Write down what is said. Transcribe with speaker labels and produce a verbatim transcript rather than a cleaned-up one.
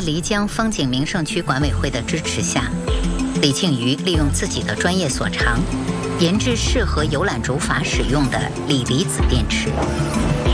Speaker 1: 在漓江风景名胜区管委会的支持下，李庆余利用自己的专业所长，研制适合游览竹筏使用的锂离子电池。